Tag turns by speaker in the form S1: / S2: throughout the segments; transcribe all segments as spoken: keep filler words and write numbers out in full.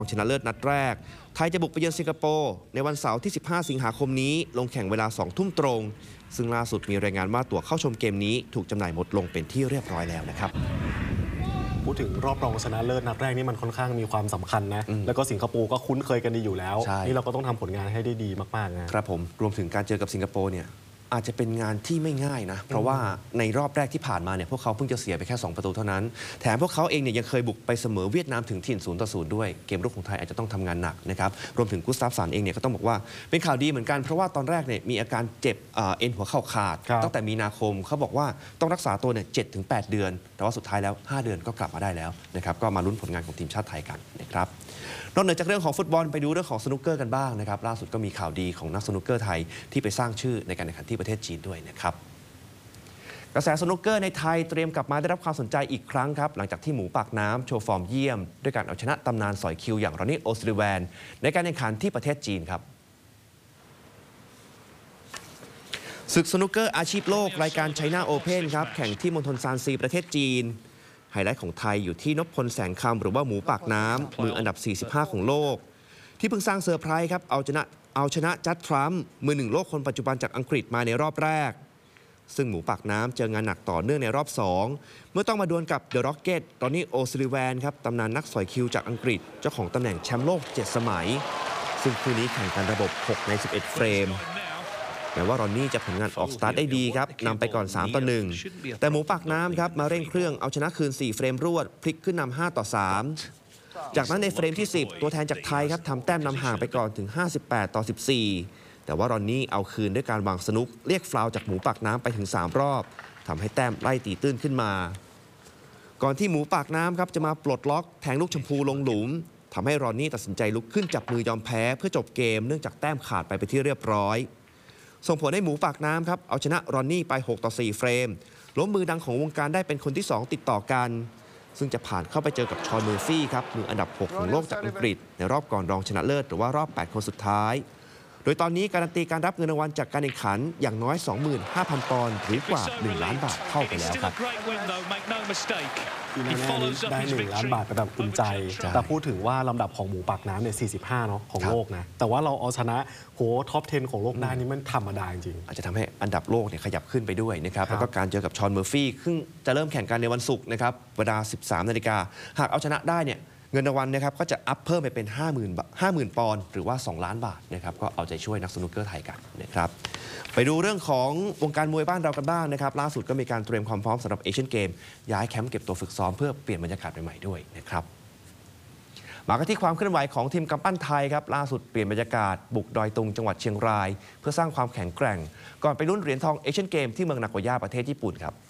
S1: ชนะเลิศนัดแรกไทยจะบุกไปเยือนสิงคโปร์ในวันเสาร์ที่สิบห้าสิงหาคมนี้ลงแข่งเวลาสองทุ่มตรงซึ่งล่าสุดมีรายงานว่าตั๋วเข้าชมเกมนี้ถูกจำหน่ายหมดลงเป็นที่เรียบร้อยแล้วนะครับ
S2: พูดถึงรอบรองชนะเลิศนัดแรกนี่มันค่อนข้างมีความสำคัญนะแล้วก็สิงคโปร์ก็คุ้นเคยกันดีอยู่แล้วนี่เราก็ต้องทำผลงานให้ได้ดีมากๆนะครับ
S1: ผมรวมถึงการเจอกับสิงคโปร์เนี่ยอาจจะเป็นงานที่ไม่ง่ายนะเพราะว่าในรอบแรกที่ผ่านมาเนี่ยพวกเขาเพิ่งจะเสียไปแค่สองประตูเท่านั้นแถมพวกเขาเองเนี่ยยังเคยบุกไปเสมอเวียดนามถึงถิ่นศูนย์ต่อศูนย์ด้วยเกมรุกของไทยอาจจะต้องทำงานหนักนะครับรวมถึงกุสตาฟสันเองเนี่ยก็ต้องบอกว่าเป็นข่าวดีเหมือนกันเพราะว่าตอนแรกเนี่ยมีอาการเจ็บเอ็นหัวเข่าขาดตั้งแต่มีนาคมเขาบอกว่าต้องรักษาตัวเนี่ยเจ็ดถึงแปดเดือนแต่ว่าสุดท้ายแล้วห้าเดือนก็กลับมาได้แล้วนะครับก็มาลุ้นผลงานของทีมชาติไทยกันนะครับนอกเหนือจากเรื่องของฟุตบอลไปดูเรื่องของสนุกเกอร์กันบ้างนะครับล่าสุดก็มีข่าวดีของนักสนุกเกอร์ไทยที่ไปสร้างชื่อในการแข่งขันที่ประเทศจีนด้วยนะครับกระแสสนุกเกอร์ในไทยเตรียมกลับมาได้รับความสนใจอีกครั้งครับหลังจากที่หมูปากน้ำโชว์ฟอร์มเยี่ยมด้วยการเอาชนะตำนานสอยคิวอย่างรอนนี่โอซิลิแวนในการแข่งขันที่ประเทศจีนครับศึกสนุกเกอร์อาชีพโลกรายการไชน่าโอเพ่นครับแข่งที่มณฑลซานซีประเทศจีนไฮไลท์ของไทยอยู่ที่นพพลแสงคำหรือว่าหมูปากน้ำมืออันดับสี่สิบห้าของโลกที่เพิ่งสร้างเซอร์ไพรส์ครับเอาชนะเอาชนะจัดทรัมป์มือหนึ่งโลกคนปัจจุบันจากอังกฤษมาในรอบแรกซึ่งหมูปากน้ำเจองานหนักต่อเนื่องในรอบสองเมื่อต้องมาดวลกับเดอะร็อกเก็ตรอนนี่โอซิลิแวนครับตำนานนักสอยคิวจากอังกฤษเจ้าของตำแหน่งแชมป์โลกเจ็ดสมัยซึ่งคู่นี้แข่งกันระบบหกในสิบเอ็ดเฟรมแม้ว่ารอนนี่จะผลงานออกสตาร์ทได้ดีครับนำไปก่อนสามต่อหนึ่งแต่หมูปากน้ำครับมาเร่งเครื่องเอาชนะคืนสี่เฟรมรวดพลิกขึ้นนำห้าต่อสามจากนั้นในเฟรมที่สิบตัวแทนจากไทยครับทำแต้มนำห่างไปก่อนถึงห้าสิบแปดต่อสิบสี่แต่ว่ารอนนี่เอาคืนด้วยการวางสนุกเรียกฟาวล์จากหมูปากน้ำไปถึงสามรอบทำให้แต้มไล่ตีตื้นขึ้นมาก่อนที่หมูปากน้ำครับจะมาปลดล็อกแทงลูกชมพูลงหลุมทำให้รอนนี่ตัดสินใจลุกขึ้นจับมือยอมแพ้เพื่อจบเกมเนื่องจากแต้มขาดไปเป็นที่เรียบร้อยส่งผลให้หมูปากน้ำครับเอาชนะรอนนี่ไปหกต่อสี่เฟรมล้มมือดังของวงการได้เป็นคนที่สองติดต่อกันซึ่งจะผ่านเข้าไปเจอกับชอนเมอร์ฟี่ครับมืออันดับหกของโลกจากอังกฤษในรอบก่อนรองชนะเลิศหรือว่ารอบแปดคนสุดท้ายโดยตอนนี้การันตีการรับเงินรางวัลจากการแข่งขันอย่างน้อย สองหมื่นห้าพัน ปอนด์หรือกว่าหนึ่งล้านบาทเข้าไปแล้วครับ
S2: ที่แน่ๆได้หนึ่งล้านบาทแบบอุ่นใจแต่พูดถึงว่าลำดับของหมูปากน้ำเนี่ยสี่สิบห้าเนาะของโลกนะแต่ว่าเราเอาชนะโหท็อปสิบของโลกได้นี่มันธรรมดาจริง
S1: อาจจะทำให้อันดับโลกเนี่ยขยับขึ้นไปด้วยนะครับแล้วก็การเจอกับชอนเมอร์ฟี่ซึ่งจะเริ่มแข่งกันในวันศุกร์นะครับเวลา สิบสามนาฬิกาหากเอาชนะได้เนี่ยเงินรางวัลนะครับก็จะอัพเพิ่มไปเป็น ห้าหมื่น ปอนด์หรือว่าสองล้านบาทนะครับก็เอาใจช่วยนักสนุกเกอร์ไทยกันนะครับไปดูเรื่องของวงการมวยบ้านเรากันบ้างนะครับล่าสุดก็มีการเตรียมความพร้อมสำหรับเอเชียนเกมย้ายแคมป์เก็บตัวฝึกซ้อมเพื่อเปลี่ยนบรรยากาศใหม่ๆด้วยนะครับมากันที่ความเคลื่อนไหวของทีมกำปั้นไทยครับล่าสุดเปลี่ยนบรรยากาศบุกดอยตุงจังหวัดเชียงรายเพื่อสร้างความแข็งแกร่งก่อนไปลุ้นเหรียญทองเอเชียนเกมที่เมืองนาโกย่าประเทศญี่ปุ่นครับ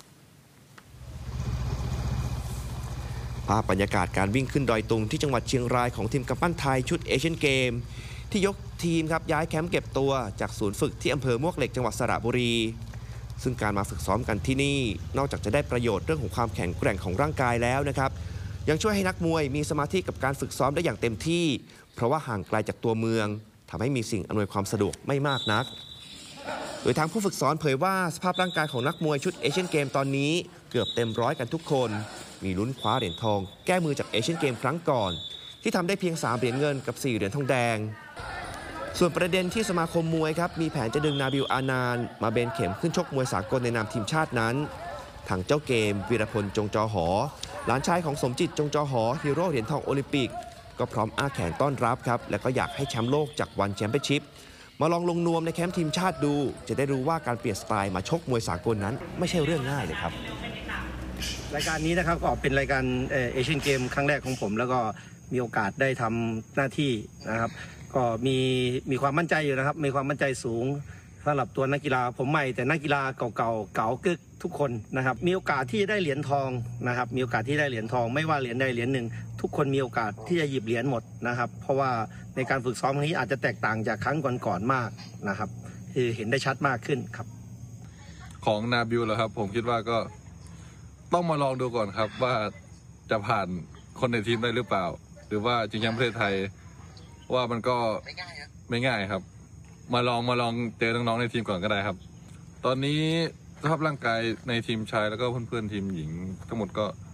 S1: ภาพบรรยากาศการวิ่งขึ้นดอยตุงที่จังหวัดเชียงรายของทีมกำปั้นไทยชุดเอเชียนเกมที่ยกทีมครับย้ายแคมป์เก็บตัวจากศูนย์ฝึกที่อำเภอมวกเหล็กจังหวัดสระบุรีซึ่งการมาฝึกซ้อมกันที่นี่นอกจากจะได้ประโยชน์เรื่องของความแข็งแกร่งของร่างกายแล้วนะครับยังช่วยให้นักมวยมีสมาธิกับการฝึกซ้อมได้อย่างเต็มที่เพราะว่าห่างไกลจากตัวเมืองทำให้มีสิ่งอำนวยความสะดวกไม่มากนักโดยทางผู้ฝึกสอนเผยว่าสภาพร่างกายของนักมวยชุดเอเชียนเกมตอนนี้เกือบเต็มร้อยกันทุกคนมีลุ้นคว้าเหรียญทองแก้มือจากเอเชียนเกมครั้งก่อนที่ทำได้เพียงสามเหรียญเงินกับสี่เหรียญทองแดงส่วนประเด็นที่สมาคมมวยครับมีแผนจะดึงนาบิลอานานมาเบนเข็มขึ้นชกมวยสากลในนามทีมชาตินั้นทางเจ้าเกมวีรพลจงจอหอหลานชายของสมจิตจงจอหอฮีโร่เหรียญทองโอลิมปิกก็พร้อมอ้าแขนต้อนรับครับและก็อยากให้แชมป์โลกจากวันแชมเปี้ยนชิพมาลองลงนวมในแคมป์ทีมชาติดูจะได้รู้ว่าการเปลี่ยนสไตล์มาชกมวยสากลนั้นไม่ใช่เรื่องง่ายเลยครับ
S3: รายการนี้นะครับก็เป็นรายการเอเชียนเกมครั้งแรกของผมแล้วก็มีโอกาสได้ทำหน้าที่นะครับก็มีมีความมั่นใจอยู่นะครับมีความมั่นใจสูงสำหรับตัวนักกีฬาผมใหม่แต่นักกีฬาเก่าๆเก่ากึกทุกคนนะครับมีโอกาสที่จะได้เหรียญทองนะครับมีโอกาสที่ได้เหรียญทองไม่ว่าเหรียญใดเหรียญหนึ่งทุกคนมีโอกาสที่จะหยิบเหรียญหมดนะครับเพราะว่าในการฝึกซ้อมครั้งนี้อาจจะแตกต่างจากครั้งก่อนๆมากนะครับคือเห็นได้ชัดมากขึ้นครับ
S4: ของนาบิลเหรอครับผมคิดว่าก็ต้องมาลองดูก่อนครับว่าจะผ่านคนในทีมได้หรือเปล่าหรือว่าจริงๆประเทศไทยว่ามันก็ไม่ง่ายครับไม่ง่ายครับมาลองมาลองเจอน้องๆในทีมก่อนก็ได้ครับตอนนี้สภาพร่างกายในทีมชายแล้วก็เพื่อนๆทีมหญิงทั้งหมดก็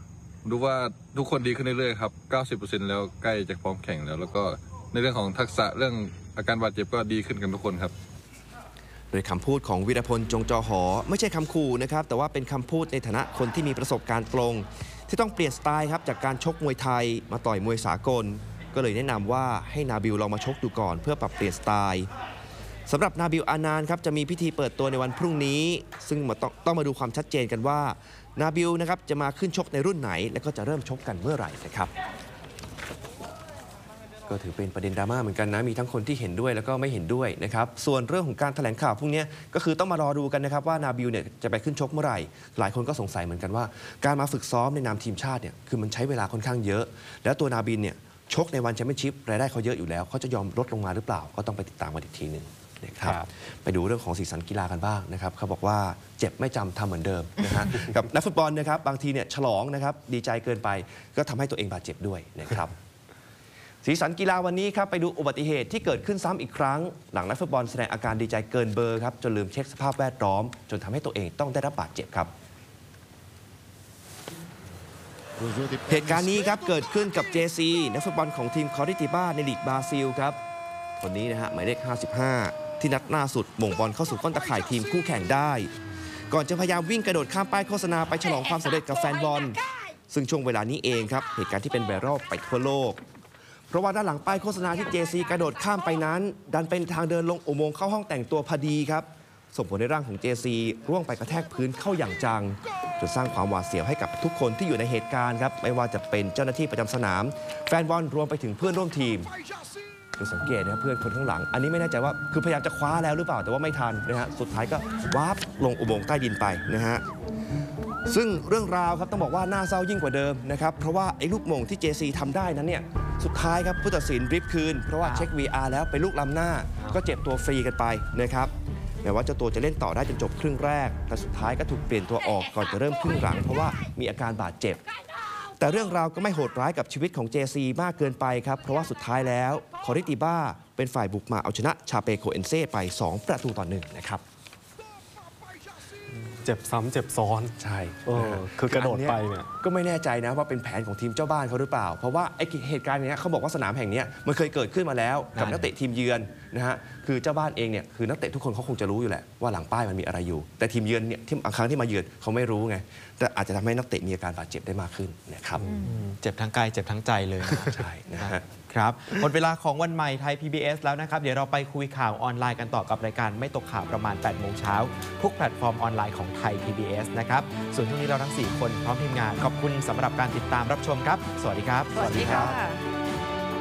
S4: ดูว่าทุกคนดีขึ้นเรื่อยๆครับ เก้าสิบเปอร์เซ็นต์ แล้วใกล้จะพร้อมแข่งแล้ว แล้วก็ในเรื่องของทักษะเรื่องอาการบาดเจ็บก็ดีขึ้นกันทุกคนครับ
S1: โดยคำพูดของวีรพลจงจอหอไม่ใช่คำขู่นะครับแต่ว่าเป็นคำพูดในฐานะคนที่มีประสบการณ์ตรงที่ต้องเปลี่ยนสไตล์ครับจากการชกมวยไทยมาต่อยมวยสากลก็เลยแนะนำว่าให้นาบิลลองมาชกดูก่อนเพื่อปรับเปลี่ยนสไตล์สำหรับนาบิล อานานครับจะมีพิธีเปิดตัวในวันพรุ่งนี้ซึ่งต้องต้องมาดูความชัดเจนกันว่านาบิลนะครับจะมาขึ้นชกในรุ่นไหนและก็จะเริ่มชกกันเมื่อไหร่นะครับก็ถือเป็นประเด็นดราม่าเหมือนกันนะมีทั้งคนที่เห็นด้วยแล้วก็ไม่เห็นด้วยนะครับส่วนเรื่องของการแถลงข่าวพวกนี้ก็คือต้องมารอดูกันนะครับว่านาบิลเนี่ยจะไปขึ้นชกเมื่อไหร่หลายคนก็สงสัยเหมือนกันว่าการมาฝึกซ้อมในนามทีมชาติเนี่ยคือมันใช้เวลาค่อนข้างเยอะแล้วตัวนาบิลเนี่ยชกในวันแชมเปี้ยนชิพรายได้เขาเยอะอยู่แล้วเขาจะยอมลดลงมาหรือเปล่าก็ต้องไปติดตามกันอีกทีหนึ่งนะครับไปดูเรื่องของสีสันกีฬากันบ้างนะครับเขาบอกว่าเจ็บไม่จำทำเหมือนเดิมนะฮะ กับนักฟุตบอลนะครับบางทีเนี่ยฉลองนะครับดีใจเกินไปก็ทำให้ตัวเองบาดเจ็บด้วยนะครับสีสันกีฬาวันนี้ครับไปดูอุบัติเหตุที่เกิดขึ้นซ้ำอีกครั้งหลังนักฟุตบอลแสดงอาการดีใจเกินเบอร์ครับจนลืมเช็คสภาพแวดล้อมจนทำให้ตัวเองต้องได้รับบาดเจ็บครับเหตุการณ์นี้ครับเกิดขึ้นกับ เจ ซี นักฟุตบอลของทีมคอริติบ้าในลีกบราซิลครับคนนี้นะฮะหมายเลขห้าสิบห้าที่นัดล่าสุดหม่งบอลเข้าสู่ก้นตะข่ายทีมคู่แข่งได้ก่อนจะพยายามวิ่งกระโดดข้ามป้ายโฆษณาไปฉลองความสำเร็จกับแฟนบอลซึ่งช่วงเวลานี้เองครับเหตุการณ์ที่เป็นไวรัลไปทั่วโลกเพราะว่าด้านหลังป้ายโฆษณาที่ เจ ซี กระโดดข้ามไปนั้นดันเป็นทางเดินลงอุโมงค์เข้าห้องแต่งตัวพอดีครับส่งผลให้ร่างของ เจ ซี ร่วงไปกระแทกพื้นเข้าอย่างจังจนสร้างความหวาดเสียวให้กับทุกคนที่อยู่ในเหตุการณ์ครับไม่ว่าจะเป็นเจ้าหน้าที่ประจำสนามแฟนบอลรวมไปถึงเพื่อนร่วมทีมดูสังเกตนะครับเพื่อนคนข้างหลังอันนี้ไม่แน่ใจว่าคือพยายามจะคว้าแล้วหรือเปล่าแต่ว่าไม่ทันนะฮะสุดท้ายก็วาร์ปลงอุโมงค์ใต้ดินไปนะฮะซึ่งเรื่องราวครับต้องบอกว่าน่าเศร้ายิ่งกว่าเดิมนะครับเพราะว่าไอ้ลูกโป่งที่ เจ ซี ทำได้นั้นเนี่ยสุดท้ายครับผู้ตัดสินริบคืนเพราะว่าเช็ค วี อาร์ แล้วไปลูกล้ำหน้าก็เจ็บตัวฟรีกันไปนะครับแม้ว่าเจ้าตัวจะเล่นต่อได้จนจบครึ่งแรกแต่สุดท้ายก็ถูกเปลี่ยนตัวออกก่อนจะเริ่มครึ่งหลังเพราะว่ามีอาการบาดเจ็บแต่เรื่องราวก็ไม่โหดร้ายกับชีวิตของ เจ ซี มากเกินไปครับเพราะว่าสุดท้ายแล้วคอริติบ้าเป็นฝ่ายบุกมาเอาชนะชาเปโคเอนเซ่ไปสองประตูต่อหนึ่งนะครับ
S2: เจ็บซ้ำเจ็บซ้อน
S1: ใช่
S2: เออคือกระโดดไปเนี่ย
S1: ก็ไม่แน่ใจนะว่าเป็นแผนของทีมเจ้าบ้านเขาหรือเปล่าเพราะว่าไอ้เหตุการณ์นี้เขาบอกว่าสนามแห่งนี้มันเคยเกิดขึ้นมาแล้วกับนักเตะทีมเยือนนะฮะคือเจ้าบ้านเองเนี่ยคือนักเตะทุกคนเขาคงจะรู้อยู่แหละว่าหลังป้ายมันมีอะไรอยู่แต่ทีมเยือนเนี่ยที่บางครั้งที่มาเยือนเขาไม่รู้ไงแต่อาจจะทำให้นักเตะมีอาการบาดเจ็บได้มากขึ้นนะครับ
S5: เจ็บทั้งกายเจ็บทั้งใจเลย
S1: ใช่นะฮะ
S5: ครับหมดเวลาของวันใหม่ไทย พี บี เอส แล้วนะครับเดี๋ยวเราไปคุยข่าวออนไลน์กันต่อกับรายการไม่ตกข่าวประมาณแปดโมงเช้าทุกแพลตฟอร์มออนไลน์ของไทย พี บี เอส นะครับส่วนช่วงนี้เราทั้งสี่คนพร้อมทีมงานขอบคุณสำหรับการติดตามรับชมครับสวัสดีครับ
S6: สวัสดีค่ะ